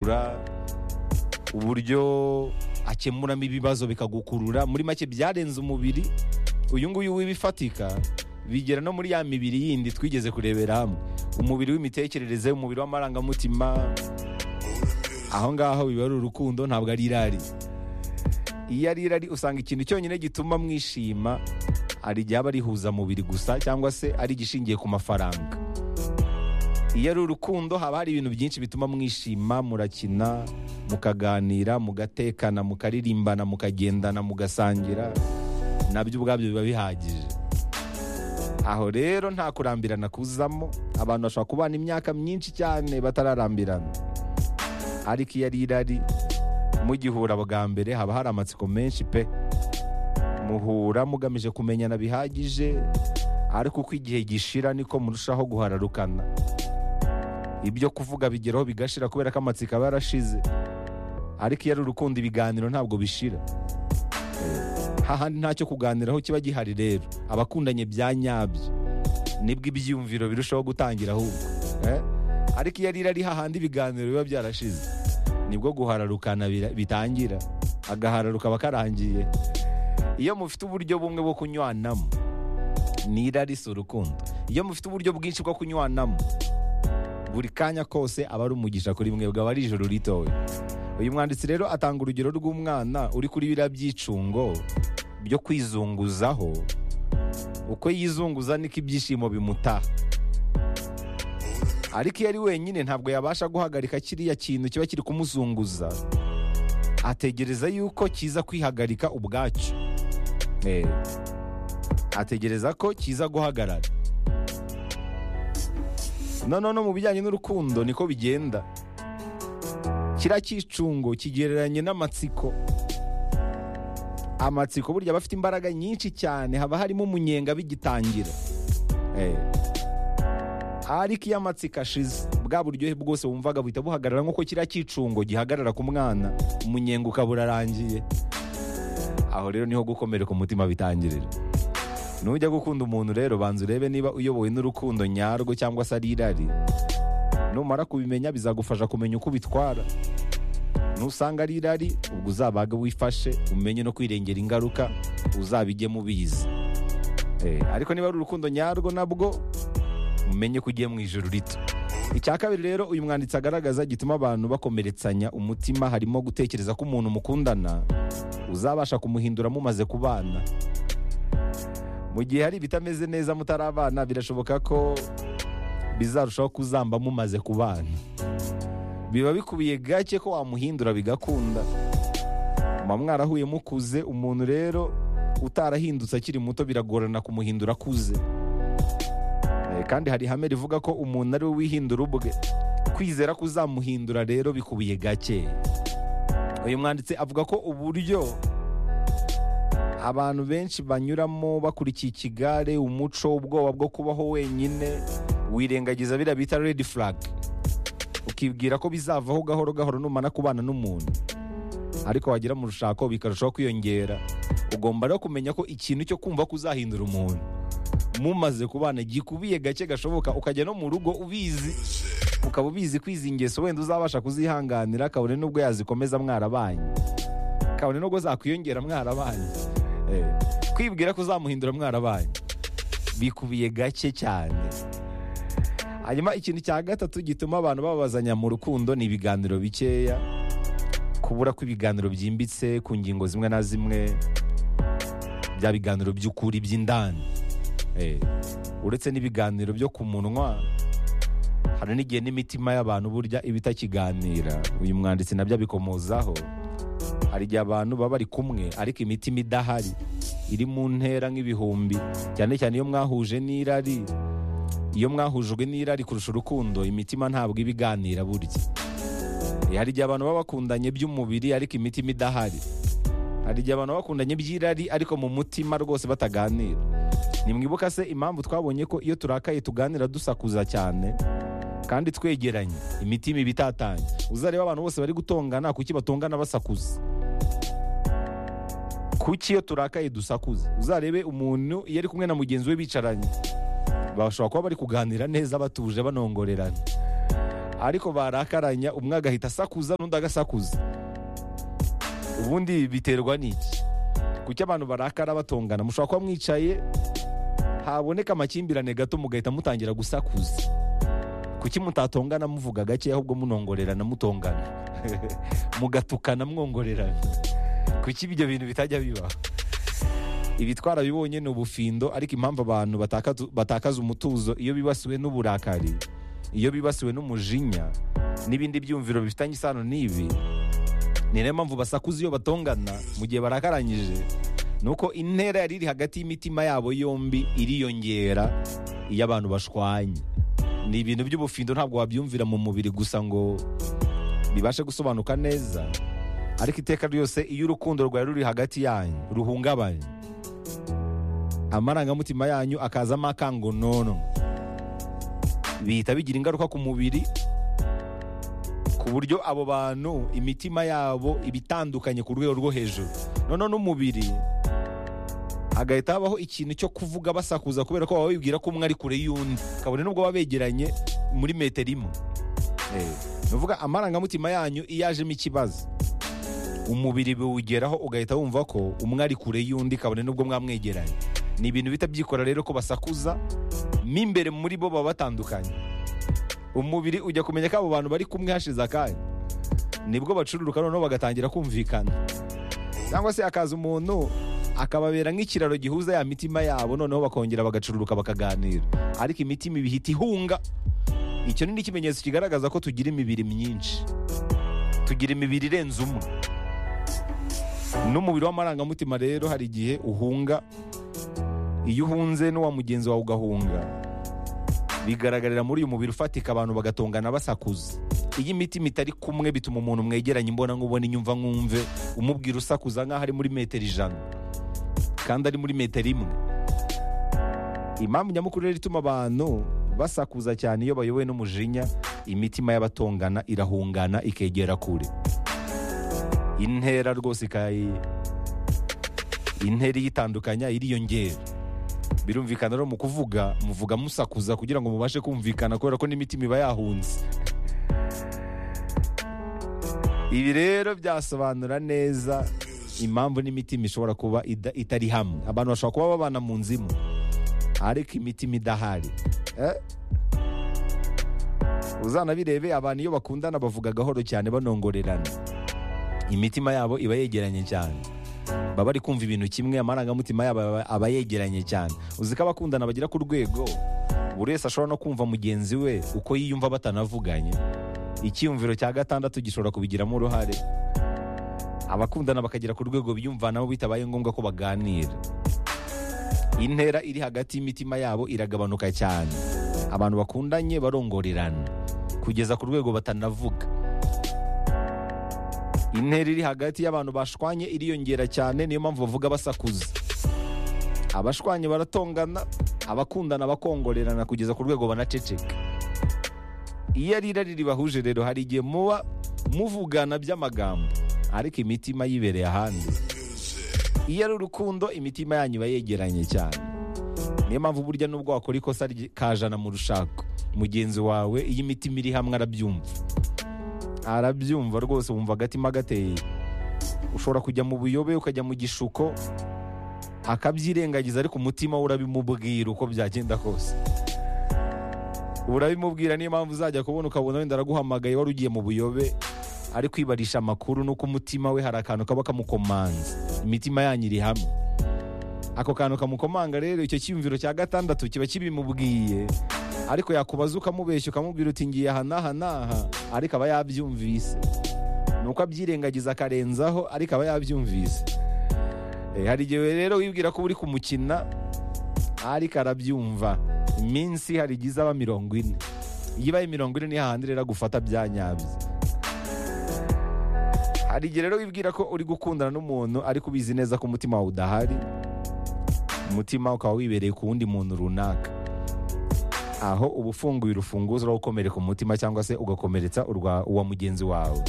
bikagukurura, uburyo akemuramo ibibazo bikagukurura. Muri make byarenze umubiri uyu nguyu w'ibifatika, bigera no muri ya mibiri yindi twigeze kurebera hamwe, umubiri w'imitekerereze, umubiri w'amarangamutima. Aho ngaho biba ari urukundo, ntabwo ari irari. Iyo ari irari usanga ikintu cyonyine gituma mwishima ari igihe aba rihuza mubiri gusa, cyangwa se ari igishingiye ku mafaranga. Iyo ari urukundo haba hari ibintu byinshi bituma mwishima, murakina, mukaganira, mugatekana, mukaririmbana, mukagendana, mugasangira, nabyo ubwabyo biba bihagije. Aho rero nta kurambirana kuzamo. Abantu bashobora kubana imyaka myinshi cyane batararambirana, ariko iyo ari irari, mugihura bwa mbere haba hari amatsiko menshi pe. Muhura mugamije kumenyana bihagije, ariko uko igihe gishira niko murushaho guhararukana. Ibyo kuvuga bigeraho bigashira kubera ko amatsiko aba yarashize. Ariko iyo ari urukundo, ibiganiro ntabwo bishira. Hahandi ntacyo kuganiraho kiba gihari. Rero abakundanye bya nyabyo nibwo ibyiyumviro birushaho gutangira ahubwo. Ariko iyo ari irari, hahandi ibiganiro biba byarashize, nibwo guhararukana bitangira, agahararuka bakarangiye. Iyo mufite uburyo bumwe bwo kunywanamo, ni irari, si urukundo. Iyo mufite uburyo bwinshi bwo kunywanamo, buri kanya kose aba ari umugisha kuri mwebwe, aba ari ijoro ritoya. Uyu mwanditsi rero atanga urugero rw'umwana uri kuri biriya byicungo byo kwizunguzaho. Uko yizunguza niko ibyishimo bimutaha. Ariko iyo ari wenyine ntabwo yabasha guhagarika kiriya kintu kiba kiri kumuzunguza. Ategereza yuko kiza kwihagarika ubwacyo. Ategereza ko kiza guhagarara. No mu bijyanye n'urukundo niko bigenda. Kiriya cyicungo kigereranye n'amatsiko. Amatsiko burya aba afite imbaraga nyinshi cyane, haba harimo umunyenga bigitangira. Ariko iyo amatsiko ashize, bwa buryohe bwose wumvaga buhita buhagarara, nk'uko kiriya cyicungo gihagarara ku mwana, umunyenga ukaba urarangiye. Aho rero niho gukomereka umutima bitangirira. Nujya gukunda umuntu rero, banza urebe niba uyobowe n'urukundo nyarwo cyangwa se ari irari. Numara kubimenya bizagufasha kumenya uko bitwara. Nusanga ari irari, ubwo uzabaga wifashe, umenye no kwirengera ingaruka, uzabijye mubizi. Ariko niba ari urukundo nyarwo, nabwo umenye ko ugiye mu ijuru rito. Icya kabiri rero uyu mwanditsi agaragaza gituma abantu bakomeretsanya umutima, harimo gutekereza ko umuntu mukundana uzabasha kumuhindura mumaze kubana. Mu gihe hari ibitameze neza mutarabana, birashoboka ko bizarushaho kuzamba mumaze kubana. Biba bikubiye gake ko wamuhindura bigakunda. Mwarahuye mukuze, umuntu rero utarahindutse akiri muto biragorana kumuhindura akuze. Kandi hari ihame rivuga ko umuntu ari we wihindura ubwe. Kwizera ko uzamuhindura rero bikubiye gake. Uyu mwanditsi avuga ko uburyo abantu benshi banyuramo bakurikiye ikigare, umuco, ubwoba bwo kubaho wenyine, wirengagiza biriya bita red flag. Ukibwira ko bizavaho gahoro gahoro numara kubana n'umuntu, ariko wagera mu rushako bikarushaho kwiyongera. Ugomba rero kumenya ko ikintu cyo kumva ko uzahindura umuntu mumaze kubana gikubiye gake gashoboka. Ukajya no mu rugo ubizi, ukaba ubizi kwizi ingeso wenda uzabasha kuzihanganira, kabone nubwo yazikomeza mwarabanye, kabone nubwo zakwiyongera mwarabanye. Kwibwira ko uzamuhindura mwarabanye bikubiye gake cyane. Hanyuma ikintu cya gatatu gituma abantu babazanya mu rukundo ni ibiganiro bikeya, kubura kw'ibiganiro byimbitse ku ngingo zimwe na zimwe, bya biganiro by'ukuri by'indani. Uretse n'ibiganiro byo ku munwa, hari n'igihe n'imitima y'abantu burya ibitakiganira. Uyu mwanditsi nabyo abikomozaho. Hari igihe abantu baba bari kumwe ariko imitima idahari, iri mu ntera nk'ibihumbi, cyane cyane iyo mwahuje n'irari. Iyo mwahujwe n'irari kurusha urukundo, imitima ntabwo ibiganira burya. Hari igihe abantu baba bakundanye by'umubiri ariko imitima idahari. Hari igihe abantu baba bakundanye by'irari ariko mu mutima rwose bataganira. Nimwibuka se impamvu twabonye ko iyo turakaye tuganira dusakuza cyane kandi twegeranye, imitima ibitatanye? Uzareba abantu bose bari gutongana, kuki batongana basakuza? Kuki iyo turakaye dusakuza? Uzarebe umuntu iyo ari kumwe na mugenzi we bicaranye, bashobora kuba bari kuganira neza batuje banongorerana, ariko barakaranya, umwe agahita asakuza n'undi agasakuza. Ubundi biterwa n'iki? Kuki abantu barakara batongana? Mushobora kuba mwicaye, haboneka amakimbirane gato mugahita mutangira gusakuza. Kuki mutatongana muvuga gake ahubwo munongorerana mutongana? Mugatukana mwongorerana. Kuki ibyo bintu bitajya bibaho? Ibi twarabibonye ni ubufindo, ariko impamvu abantu batakaza umutuzo iyo bibasiwe n'uburakari, iyo bibasiwe n'umujinya n'ibindi byumviro bifitanye isano n'ibi, ni nayo mpamvu basakuza iyo batongana mu gihe barakaranyije. Nuko intera yari iri hagati y'imitima yabo yombi iriyongera iyo abantu bashwanye. Ni ibintu by'ubufindo, ntabwo wabyumvira mu mubiri gusa ngo bibashe gusobanuka neza, ariko iteka ryose iyo urukundo rwawe ruri hagati yanyu ruhungabanye, amarangamutima yanyu akazamo akangonono, bihita bigira ingaruka ku mubiri, ku buryo abo bantu imitima yabo ibitandukanye ku rwego rwo hejuru. Noneho n'umubiri hagahita habaho ikintu cyo kuvuga basakuza, kubera ko baba bibwira ko umwe ari kure y'undi, kabone nubwo baba begeranye muri metero imwe. Nuvuga amarangamutima yanyu iyo yajemo ikibazo, umubiri biwugeraho ugahita wumva ko umwe ari kure y'undi, kabone nubwo mwamwegeranye. Ni ibintu bita byikora rero ko basakuza, mo imbere muri bo baba batandukanye. Umubiri ujya kumenya ko abo bantu bari kumwe hashize akanya, nibwo bacururuka noneho bagatangira kumvikana. Cyangwa se akaza umuntu akababera nk'ikiraro gihuza ya mitima yabo, noneho bakongera bagacururuka bakaganira, ariko imitima ibihita ihunga. Icyo ni ikimenyetso kigaragaza ko tugira imibiri myinshi, tugira imibiri irenze umwe. N'umubiri w'amarangamutima rero hari igihe uhunga. Iyo uhunze n'uwa mugenzi wawe ugahunga, bigaragarira muri uyu mubiri ufatika, abantu bagatongana basakuza. Iyo imitima itari kumwe bituma umuntu mwegeranye imbona nkubona, inyumva nkumve, umubwira usakuza nk'aho ari muri metero 100 kandi ari muri metero 1. Impamvu nyamukuru rero ituma abantu basakuza cyane iyo bayobowe n'umujinya, imitima y'abatongana irahungana ikegera kure. Intera rwose intera yitandukanya iriyongera. Birumvikana rero mu kuvuga muvuga musakuza kugira ngo mubashe kumvikana, kubera ko n'imitima iba yahunze. Ibi rero byasobanura neza impamvu n'imitima ishobora kuba itari hamwe. Abantu bashobora kuba babana mu nzu imwe ariko imitima idahari. Uzanabirebe, abantu iyo bakundana bavuga gahoro cyane banongorerana, imitima yabo iba yegeranye cyane, baba bari kumva ibintu kimwe, amarangamutima yabo aba yegeranye cyane. Uzi ko abakundana bagira ku rwego buri wese ashobora no kumva mugenzi we uko yiyumva batanavuganye. Icyiyumviro cya gatandatu gishobora kubigiramo uruhare. Abakundana bakagera ku rwego biyumvanamo bitabaye ngombwa ko baganira. Intera iri hagati y'imitima yabo iragabanuka cyane. Abantu bakundanye barongorerana kugeza ku rwego batanavuga. Intera iri hagati y'abantu bashwanye iriyongera cyane, niyo mpamvu bavuga basakuza. Abashwanye baratongana, abakundana bakongorerana kugeza ku rwego banaceceka. Iyo ari irari ribahuje rero, hari igihe muba muvugana by'amagambo ariko imitima yibereye ahandi. Iyo ari urukundo, imitima yanyu iba yegeranye cyane. Niyo mpamvu burya nubwo wakora ikosa kajana mu rushako, mugenzi wawe iyo imitima iri hamwe arabyumva rwose, wumva agatima gateye. Ushobora kujya mu buyobe, ukajya mu gishuko, akabyirengagiza, ariko umutima we urabimubwira uko byagenda kose. Urabimubwira, niyo mpamvu uzajya kubona ukabona wenda araguhamagaye wari ugiye mu buyobe, ari kwibarisha amakuru, nuko umutima we hari akantu kaba kamukomanze. Imitima yanyu iri hamwe. Ako kantu kamukomanga rero, icyo cyiyumviro cya gatandatu kiba kibimubwiye, ariko yakubaza ukamubeshya ukamubwira uti ngiye aha n'aha n'aha, ariko aba yabyumvise. Nuko abyirengagiza akarenzaho, ariko aba yabyumvise. Hari igihe rero wibwira ko uri kumukina, ariko arabyumva. Iminsi hari igihe izaba 40. Iyo ibaye 40 ni hahandi rero gufata byanyabyo. Hari igihe rero wibwira ko uri gukundana n'umuntu ariko ubizi neza ko umutima wawe udahari, umutima ukaba wibereye ku wundi muntu runaka. Aho uba ufunguye urufunguzo rwo gukomereka umutima, cyangwa se ugakomeretsa uwa mugenzi wawe.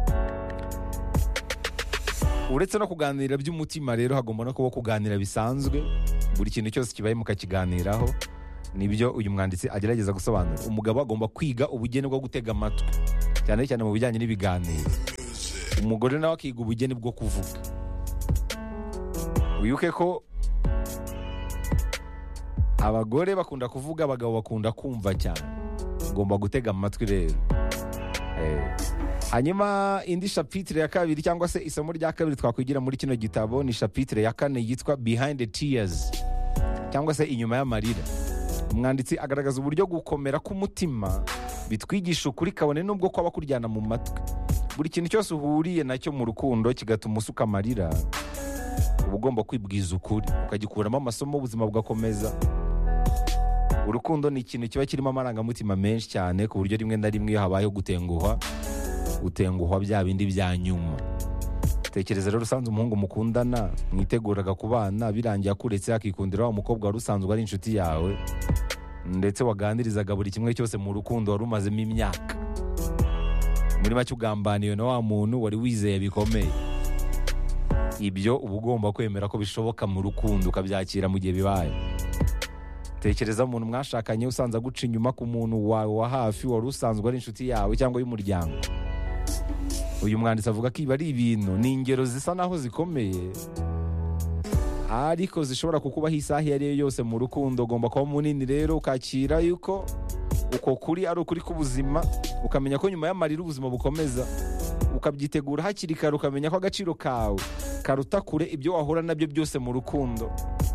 Uretse no kuganira by'umutima rero, hagomba no kuba kuganira bisanzwe. Buri kintu cyose kibaye mukakiganiraho. nibyo uyu mwanditsi agerageza gusobanura. Umugabo agomba kwiga ubugeni bwo gutega amatwi, cyane cyane mu bijyanye n'ibiganiro. Umugore nawe akiga ubugeni bwo kuvuga. Wibuke ko abagore bakunda kuvuga, abagabo bakunda kumva cyane. Ugomba gutega amatwi rero. Hanyuma indi chapitre ya kabiri cyangwa se isomo rya kabiri twakwigira muri kino gitabo ni chapitre ya 4 yitwa Behind the Tears cyangwa se inyuma y'amarira. Umwanditsi agaragaza uburyo gukomera k'umutima bitwigisha ukuri kabone nubwo kwaba kuryana mu matwi. Buri kintu cyose uhuriye nacyo mu rukundo kigatuma usuka amarira, uba ugomba kwibwiza ukuri ukagikuramo amasomo, ubuzima bugakomeza. Urukundo ni ikintu kiba kirimo amarangamutima menshi cyane ku buryo rimwe na rimwe iyo habayeho gutenguhwa bya bindi bya nyuma. Tekereza rero usanze umuhungu mukundana mwiteguraga kubana, birangiye akuretse akikundira wa mukobwa wari usanzwe ari inshuti yawe ndetse waganirizaga buri kimwe cyose mu rukundo wari umazemo imyaka. Muri make ugambaniwe na wa muntu wari wizeye bikomeye. Ibyo uba ugomba kwemera ko bishoboka mu rukundo ukabyakira mu gihe bibaye. Tekereza umuntu mwashakanye usanze guca inyuma ku muntu wawe wa hafi wari usanzwe ari inshuti yawe cyangwa y'umuryango. Uyu mwanditsi avuga ko ibi ari ibintu, ni ingero zisa naho zikomeye ariko zishobora kukubaho isaha iyo ari yo yose mu rukundo. Ugomba kuba munini rero ukakira yuko uko kuri ari ukuri k'ubuzima, ukamenya ko nyuma y'amarira ubuzima bukomeza, ukabyitegura hakiri kare, ukamenya ko agaciro kawe karuta kure ibyo wahura nabyo byose mu rukundo.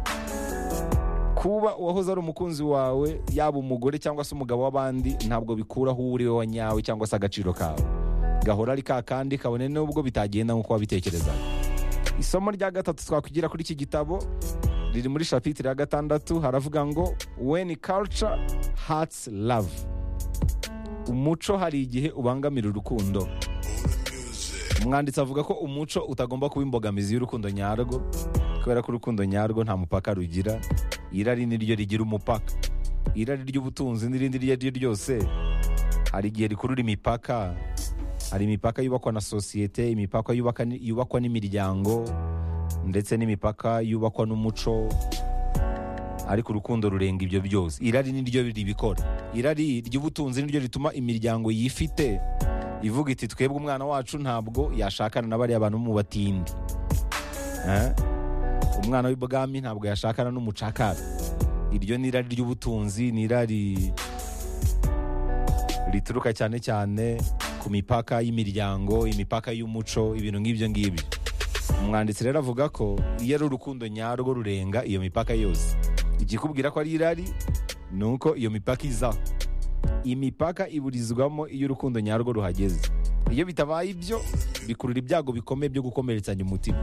Kuba uwahoze ari umukunzi wawe, yaba umugore cyangwa se umugabo w'abandi, ntabwo bikuraho uwo uri we wa nyawe cyangwa se agaciro kawe. Gahora ari ka kandi kabone nubwo bitagenda nk'uko wabitekerezaga. Isomo rya gatatu twakwigira kuri iki gitabo riri muri chapitre ya 6. Haravuga ngo when culture hurts love. Umuco hari igihe ubangamira urukundo. Umwanditsi avuga ko umuco utagomba kuba imbogamizi y'urukundo nyarwo, kubera ko urukundo nyarwo nta mupaka rugira. Irari niryo rigira umupaka. Irari ry'ubutunzi n'irindi iryo ari ryo ryose hari igihe rikurura imipaka. Hari imipaka yubakwa na sosiyete, imipaka yubakwa n'imiryango, ndetse n'imipaka yubakwa n'umuco. Ariko urukundo rurenga ibyo byose. Irari niryo ribikora. Irari ry'ubutunzi niryo rituma imiryango yifite ivuga iti twebwe umwana wacu ntabwo yashakana na bariya bantu mu batindi. Umwana w'ibwami ntabwo yashakana n'umucakara. Iryo ni irari ry'ubutunzi, ni irari rituruka cyane cyane ku mipaka y'imiryango, imipaka y'umuco, ibintu nk'ibyo ngibyo. Umwanditsi rero avuga ko iyo ari urukundo nyarwo rurenga iyo mipaka yose. Ikikubwira ko ari irari ni uko iyo mipaka izaho. Imipaka iburizwamo iyo urukundo nyarwo ruhageze. Iyo bitabaye ibyo bikurura ibyago bikomeye byo gukomeretsanya umutima.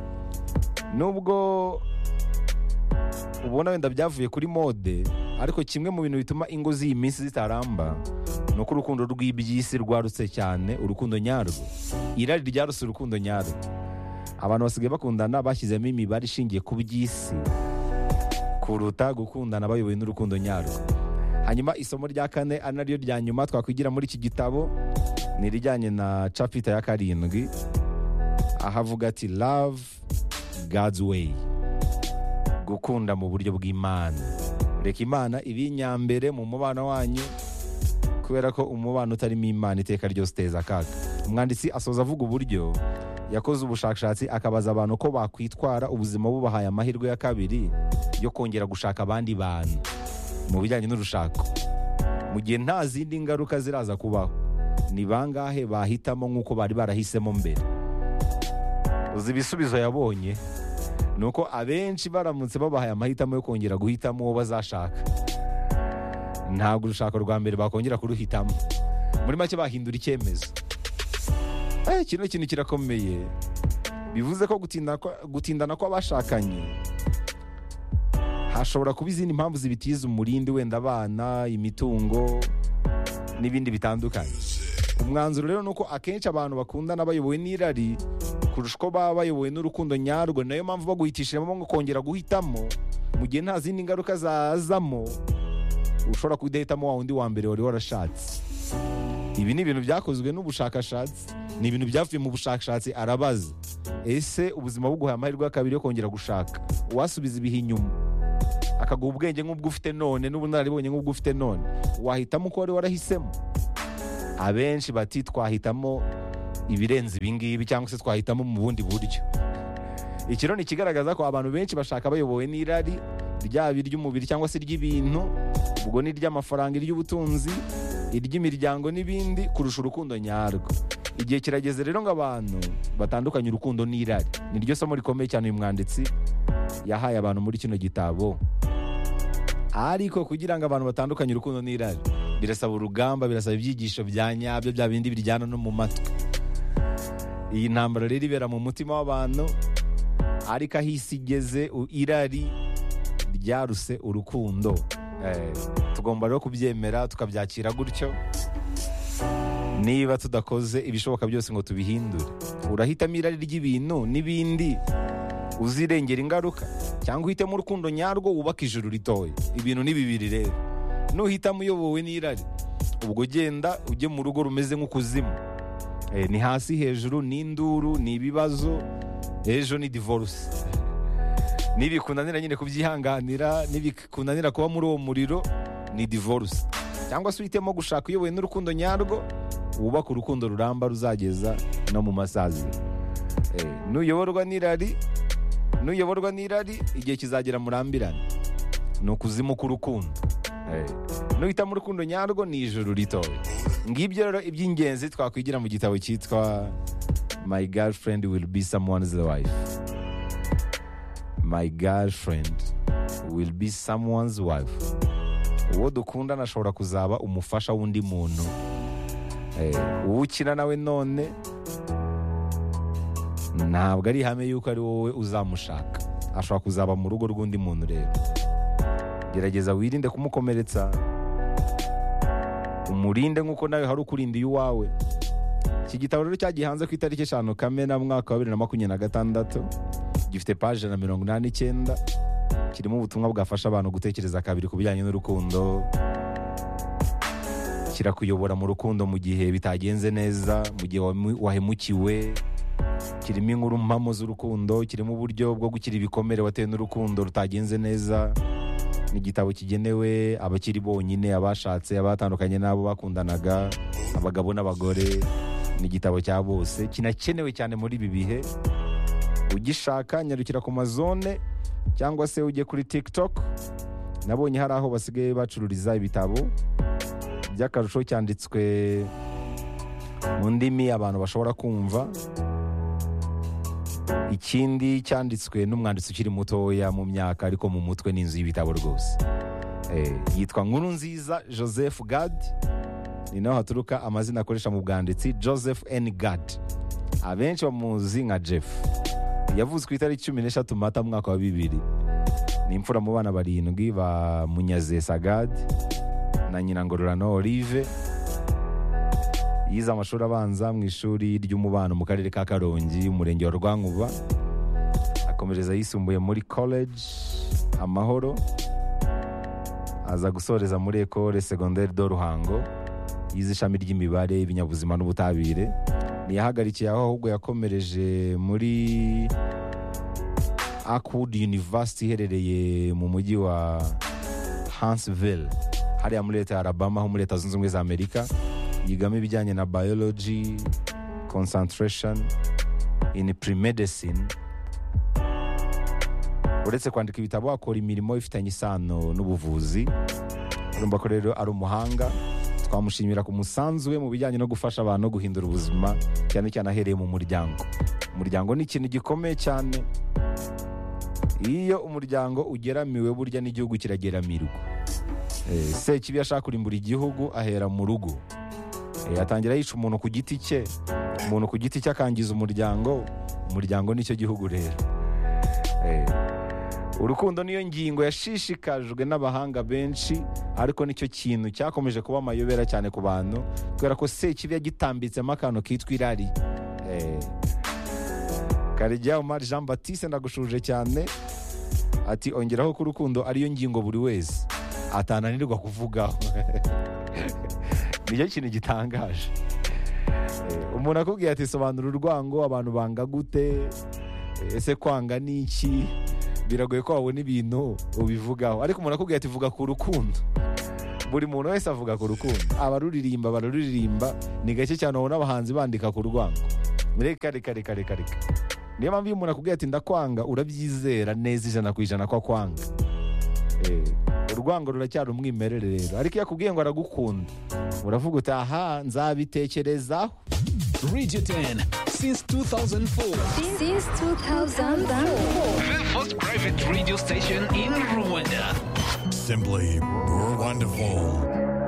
Nubwo ubona wenda byavuye kuri mode, ariko kimwe mu bintu bituma ingo z'iyi minsi zitaramba ni uko urukundo rw'iby'isi rwarutse cyane urukundo nyarwo. Irari ryaruse urukundo nyarwo. Abantu basigaye bakundana bashyizemo imibare ishingiye ku by'isi kuruta gukundana bayobowe n'urukundo nyarwo. Hanyuma isomo rya 4 ari naryo rya nyuma twakwigira muri iki gitabo ni irijyanye na chapter ya 7. Ahavuga ati love God's way. Gukunda mu buryo bw'Imana. Reka Imana ibinyambere mu mubano wanyu, kubera ko umubano utarimo Imana iteka ryose uteza akaga. Umwanditsi asoza avuga uburyo yakoze ubushakashatsi akabaza abantu ko bakwitwara ubuzima bubahaye amahirwe ya kabiri yo kongera gushaka abandi bantu mu bijyanye n'urushako, mu gihe nta zindi ngaruka ziraza kubaho. Ni bangahe bahitamo nk'uko bari barahisemo mbere? Uzi ibisubizo yabonye ni uko abenshi baramutse babahaye amahitamo yo kongera guhitamo uwo bazashaka, ntabwo urushako rwa mbere bakongera kuruhitamo. Muri make bahindura icyemezo. Kino kintu kirakomeye. Bivuze ko gutindana kw'abashakanye hashobora kuba izindi mpamvu zibitiza umurindi, wenda abana, imitungo n'ibindi bitandukanye. Umwanzuro rero nuko akenshi abantu bakundana bayobowe n'irari kurusha uko baba bayobowe n'urukundo nyarwo. Nayo mpamvu baguhitishamo ngo kongera guhitamo mu gihe nta zindi ngaruka zazamo, ushobora kudahitamo wa wundi wa mbere wari warashatse. Ibi ni ibintu byakozwe n'ubushakashatsi, ni ibintu byavuye mu bushakashatsi. Arabaza, ese ubuzima buguhaye amahirwe ya kabiri yo kongera gushaka, wasubiza ibihe inyuma akaguha ubwenge nk'ubwo ufite none n'ubunararibonye nk'ubwo ufite none, wahitamo uko wari warahisemo? Abenshi bati twahitamo ibirenze ibingibi cyangwa se twahitamo mu bundi buryo. Iki rero ni ikigaragaza ko abantu benshi bashaka bayobowe n'irari, ryaba iry'umubiri cyangwa se iry'ibintu, ubwo ni iry'amafaranga, iry'ubutunzi, iry'imiryango n'ibindi, kurusha urukundo nyarwo. Igihe kirageze rero ngo abantu batandukanye urukundo n'irari. Niryo somo rikomeye cyane uyu mwanditsi yahaye abantu muri kino gitabo. Ariko kugira ngo abantu batandukanye urukundo n'irari, birasaba urugamba, birasaba ibyigisho bya nyabyo, bya bindi biryana no mu matwi. Iyi ntambara rero ibera mu mutima w'abantu, ariko aho isi igeze irari ryaruse urukundo. Tugomba rero kubyemera tukabyakira gutyo. Niba tudakoze ibishoboka byose ngo tubihindure, urahitamo irari ry'ibintu n'ibindi uzirengera ingaruka, cyangwa uhitamo urukundo nyarwo wubaka ijuru ritoya. Ibintu ni bibiri rero. Nuhitamo uyobowe n'irari, ubwo genda ujye mu rugo rumeze nk'ukuzimu. Ni hasi hejuru, ni induru, ni ibibazo, ejo ni divorce. Nibikunanira nyine kubyihanganira, nibikunanira kuba muri uwo muriro, ni divorce. Cyangwa se uhitemo gushaka uyobowe n'urukundo nyarwo, wubaka urukundo ruramba ruzageza no mu masaziro. Nuyoborwa n'irari, igihe kizagera murambirane, ni ukuzimu k'urukundo. Nuhitamo urukundo nyarwo, ni ijuru ritoya. Ngibyo rero iby'ingenzi twakwigira mu gitabo cyitwa My Girlfriend Will Be Someone's Wife. My girlfriend will be someone's wife. Uwo dukundana ashobora kuzaba umufasha w'undi muntu. Uwo ukina nawe none ntabwo ari ihame yuko ari wowe uzamushaka. Ashobora kuzaba mu rugo rw'undi muntu rero. Gerageza wirinde kumukomeretsa, umurinde nk'uko nawe hari ukurindiye uwawe. Iki gitabo rero cyagiye hanze ku itariki 5 Kamena mwaka wa 2026. Gifite page 189. Kirimo ubutumwa bwafasha abantu gutekereza kabiri ku bijyanye n'urukundo. Kirakuyobora mu rukundo mu gihe bitagenze neza, mu gihe wahemukiwe. Kirimo inkuru mpamo z'urukundo, kirimo uburyo bwo gukira ibikomere watewe n'urukundo rutagenze neza. Ni igitabo kigenewe abakiri bonyine, abashatse, abatandukanye n'abo bakundanaga, abagabo n'abagore. Ni igitabo cya bose, kinakenewe cyane muri ibi bihe. Ugishaka nyarukira ku mazone cyangwa se ujye kuri TikTok. Nabonye hari aho basigaye bacururiza ibitabo by'akarusho, cyanditswe mu ndimi abantu bashobora kumva. Ikindi cyanditswe n'umwanditsi ukiri mutoya mu myaka, ariko mu mutwe n'inzu y'ibitabo rwose. Yitwa Nkurunziza Joseph Gad. Ni naho haturuka amazina akoresha mu bwanditsi, Joseph N. Gad. Abenshi bamuzi nka Jeff. Yavuzwe ku itariki 13 Mata mwaka wa 2000. Ni imfura mu bana barindwi ba Munyaze Sagad na nyina Ngororano Olive. Yize amashuri abanza mu ishuri ry'umubano mu karere ka Karongi, umurenge wa Rwankuba. Akomereza yisumbuye muri college Amahoro. Aza gusoreza muri Ecole Secondaire de Ruhango. Yize ishami ry'imibare, ibinyabuzima n'ubutabire. Niyahagarikiye aho ahubwo yakomereje muri Akwood University iherereye mu mujyi wa Huntsville, hariya muri leta ya Alabama ho muri Leta Zunze Ubumwe za Amerika. Yigamo ibijyanye na biology, concentration in pre-medicine. Uretse kwandika ibitabo, akora imirimo ifitanye isano n'ubuvuzi. Urumva ko rero ari umuhanga. Twamushimira ku musanzu we mu bijyanye no gufasha abantu no guhindura ubuzima, cyane cyane ahereye mu muryango. Umuryango ni ikintu gikomeye cyane. Iyo umuryango ugeramiwe, burya n'igihugu kirageramirwa. Sekibi ashaka kurimbura igihugu ahera mu rugo. Atangira yica umuntu ku giti cye, umuntu ku giti cye akangiza umuryango. Umuryango nicyo gihugu rero. Urukundo niyo ngingo yashishikajwe n'abahanga benshi, ariko nicyo kintu cyakomeje kuba amayobera cyane ku bantu, kubera ko Sekibi yagitambitsemo akantu kitwa irari. Karijya Omar Jean Baptiste ndagushuje cyane. Ati ongeraho ko urukundo ariyo ngingo buri wese atananirwa kuvugaho. Nicyo kintu gitangaje. Umuntu akubwiye ati sobanura urwango, abantu banga gute, ese kwanga ni iki? biragoye ko wabona ibintu ubivugaho, ariko umuntu akubwira ati vuga ku rukundo, buri muntu wese avuga ku rukundo, abaruririmba baruririmba, ni gake cyane wabona abahanzi bandika ku rwango. Reka niyo mpamvu iyo umuntu akubwira ati ndakwanga, urabyizera neza 100% ko akwanga. Urwango ruracyari umwimerere rero, ariko iyo akubwiye ngo aragukunda uravuga uti aha nzabitekerezaho. Radio 10 since 2004. Since 2004. The first private radio station in Rwanda. Simply wonderful.